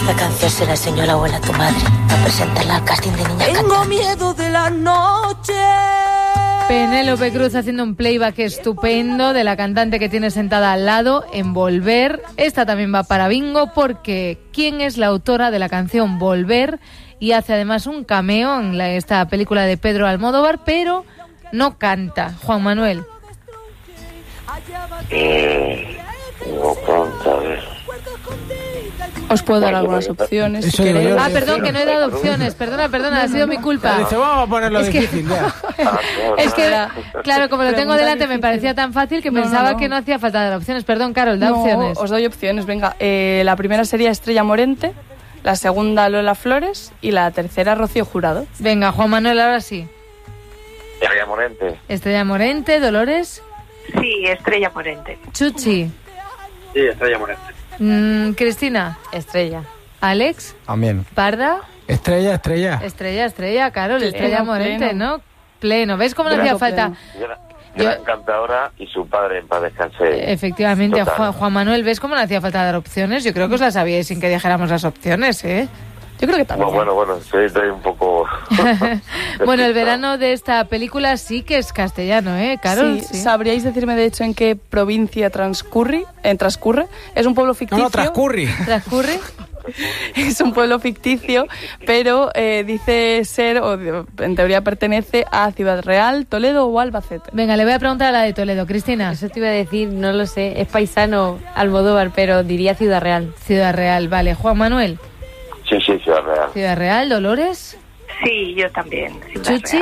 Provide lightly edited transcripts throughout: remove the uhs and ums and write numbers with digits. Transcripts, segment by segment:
La canción se la enseñó la abuela a tu madre a presentarla al casting de niña cantante. Tengo miedo de la noche. Penélope Cruz haciendo un playback estupendo de la cantante que tiene sentada al lado en Volver. Esta también va para bingo porque ¿quién es la autora de la canción Volver? Y hace además un cameo en esta película de Pedro Almodóvar, pero no canta. Juan Manuel. No canta, a ver. Os puedo dar algunas opciones si queréis. Perdón, que no he dado opciones. Perdona, ha sido mi culpa. Dice, vamos a ponerlo difícil, ya. Es que, claro, como lo tengo delante, me parecía tan fácil que pensaba que no hacía falta dar opciones. Perdón, Carol, da opciones. Os doy opciones, venga. La primera sería Estrella Morente, la segunda Lola Flores y la tercera Rocío Jurado. Venga, Juan Manuel, ahora sí. Estrella Morente. Estrella Morente, Dolores. Sí, Estrella Morente. Chuchi. Sí, Estrella Morente. Cristina. Estrella. Alex. También. Parda. Estrella. Carol, Estrella Morente, pleno. ¿no? Pleno. ¿Ves cómo no hacía falta? Gran cantadora y su padre en paz descanse. Efectivamente, Juan Manuel, ¿ves cómo no hacía falta dar opciones? Yo creo que os las sabíais sin que dijéramos las opciones, ¿eh? Yo creo que también. Bueno, estoy un poco... Bueno, el verano de esta película sí que es castellano, ¿eh, Carol? Sí. ¿Sabríais decirme, de hecho, en qué provincia transcurre? Es un pueblo ficticio. No, transcurre. ¿Transcurre? Es un pueblo ficticio, pero dice ser, o en teoría pertenece a Ciudad Real, Toledo o Albacete. Venga, le voy a preguntar a la de Toledo. Cristina. Eso te iba a decir, no lo sé, es paisano Almodóvar, pero diría Ciudad Real. Ciudad Real, vale. Juan Manuel. Sí, Ciudad Real. Ciudad Real, Dolores. Sí, yo también. Chuchi.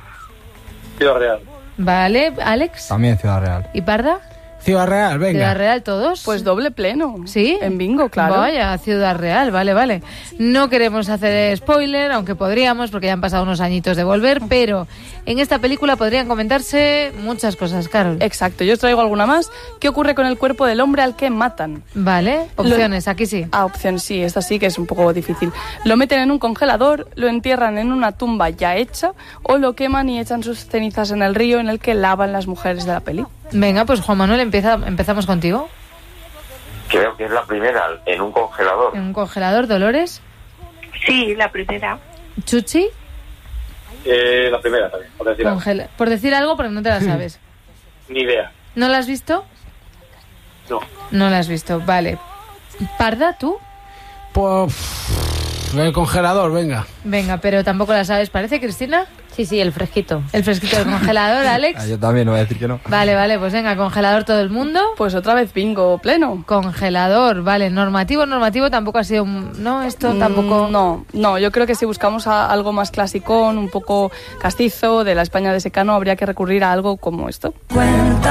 Ciudad Real. Vale, Alex. También Ciudad Real. ¿Y Parda? Ciudad Real, venga. Ciudad Real, todos. Pues doble pleno. ¿Sí? En bingo, claro. Vaya, Ciudad Real, vale. No queremos hacer spoiler, aunque podríamos, porque ya han pasado unos añitos de Volver, pero en esta película podrían comentarse muchas cosas, Carol. Exacto, yo os traigo alguna más. ¿Qué ocurre con el cuerpo del hombre al que matan? Vale, opciones, aquí sí. Opción sí, esta sí que es un poco difícil. Lo meten en un congelador, lo entierran en una tumba ya hecha, o lo queman y echan sus cenizas en el río en el que lavan las mujeres de la peli. Venga, pues Juan Manuel, empezamos contigo. Creo que es la primera, en un congelador. ¿En un congelador, Dolores? Sí, la primera. ¿Chuchi? La primera también, por decir algo. Por decir algo, porque no te la sabes. Ni idea. ¿No la has visto? No. No la has visto, vale. ¿Parda, tú? Pues... el congelador, venga. Venga, pero tampoco la sabes, ¿parece, Cristina? Sí, el fresquito. El fresquito del congelador, Alex. Yo también, no voy a decir que no. Vale, pues venga, congelador todo el mundo. Pues otra vez bingo pleno. Congelador, vale. Normativo tampoco ha sido... No, esto tampoco... No, yo creo que si buscamos algo más clasicón, un poco castizo, de la España de secano, habría que recurrir a algo como esto.